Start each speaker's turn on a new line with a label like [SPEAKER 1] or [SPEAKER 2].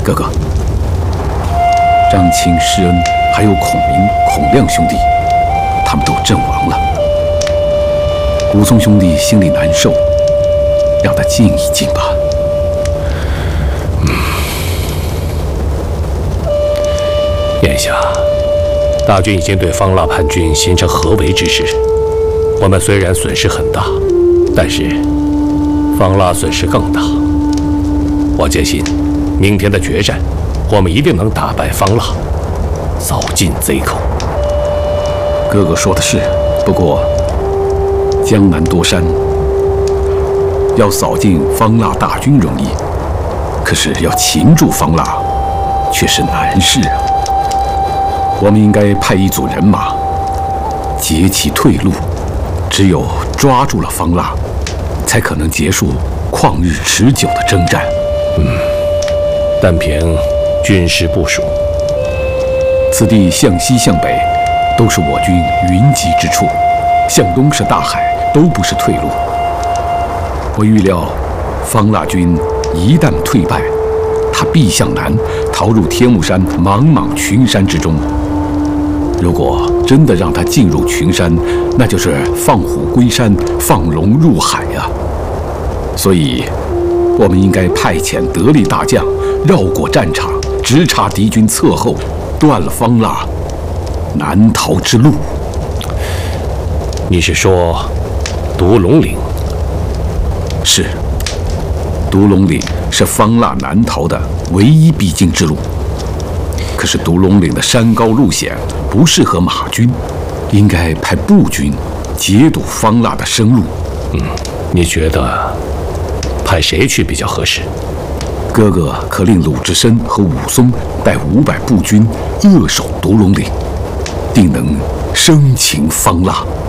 [SPEAKER 1] 哥哥，张青、施恩还有孔明、孔亮兄弟，他们都阵亡了。武松兄弟心里难受，让他静一静吧。
[SPEAKER 2] 眼下，大军已经对方腊叛军形成合围之势。我们虽然损失很大，但是方腊损失更大。我坚信，明天的决战，我们一定能打败方腊，扫尽贼寇。
[SPEAKER 1] 哥哥说的是，不过江南多山，要扫尽方腊大军容易，可是要擒住方腊却是难事啊。我们应该派一组人马截其退路，只有抓住了方腊，才可能结束旷日持久的征战。
[SPEAKER 2] 单凭军事部署，
[SPEAKER 1] 此地向西向北都是我军云集之处，向东是大海，都不是退路。我预料方腊军一旦退败，他必向南逃入天目山茫茫群山之中。如果真的让他进入群山，那就是放虎归山，放龙入海呀。所以我们应该派遣得力大将绕过战场，直插敌军侧后，断了方腊南逃之路。
[SPEAKER 2] 你是说独龙岭？
[SPEAKER 1] 是，独龙岭是方腊南逃的唯一必经之路。可是独龙岭的山高路险，不适合马军，应该派步军截堵方腊的生路。
[SPEAKER 2] 你觉得派谁去比较合适？
[SPEAKER 1] 哥哥可令鲁智深和武松带500步军扼守独龙岭，定能生擒方腊。